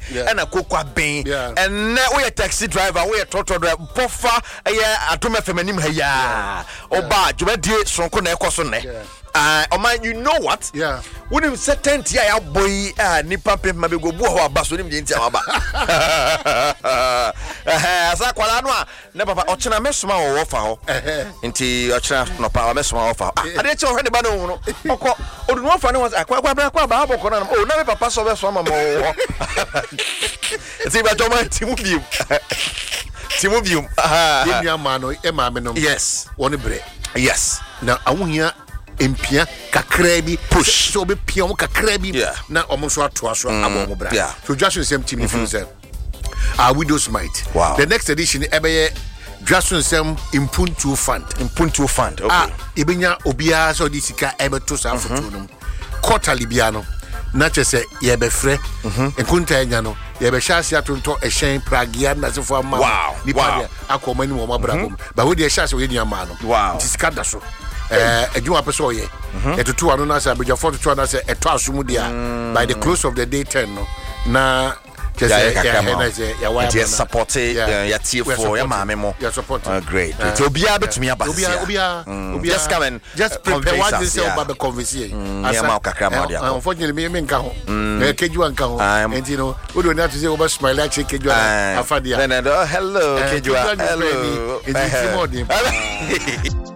and a cocoa bean and we a taxi driver we a total buffer a atome feminim ya oba jubedi sonko na ekosone you know what when you certain tia boy nipa pem mabego bu ho abaso nim de ntia aba asa kwala no a ne papa ochena mesoma wo fa ho nti ochena no pa mesoma wo fa ade che ho ne ba no okọ odu no fa ne was akwa ba aboko na na me papa so be so mama wo ti ba joma timubium yenya ma no e ma me no yes woni bre yes na awuhia empia kakra bi push so be pia mo kakra bi na omo so ato aso abo mo bra so Jason Sem team if you say widows might the next edition ebeye Jason Sem impuntu fund okay ibenya obia so di sika ebeto sa foto no quarterly bia no na chese ye be frɛ enkunta enya no ye be hyase atonto ehyen pragia na sefo ama ni pa akoma ni mo mabra bom ba we de hyase we nya ma no sika da so adwuma peso ye etutu anu na sa beja 42 na se eto asumu dia by the close of the day 10 no na just ya support ya tie for ya mama mo support great so obia betumi abasia obia just come and just prepare what this about the conversation as ma kakra ma dia unfortunately me nka ho keju anka ho and you know we don't have to say over smile like keju afadia hello keju hello